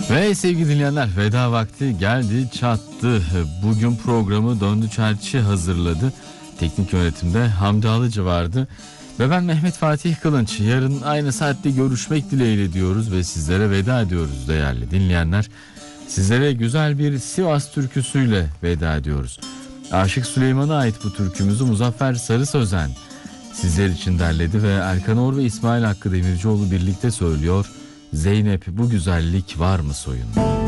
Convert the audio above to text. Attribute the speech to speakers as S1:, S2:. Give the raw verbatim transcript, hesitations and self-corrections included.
S1: Ve sevgili dinleyenler, veda vakti geldi çattı. Bugün programı Döndü Çerçi hazırladı. Teknik yönetimde Hamdi Alıcı vardı. Ve ben Mehmet Fatih Kılınç. Yarın aynı saatte görüşmek dileğiyle diyoruz ve sizlere veda ediyoruz değerli dinleyenler. Sizlere güzel bir Sivas türküsüyle veda ediyoruz. Aşık Süleyman'a ait bu türkümüzü Muzaffer Sarı Sözen sizler için derledi ve Erkan Or ve İsmail Hakkı Demircioğlu birlikte söylüyor. Zeynep bu güzellik var mı soyun?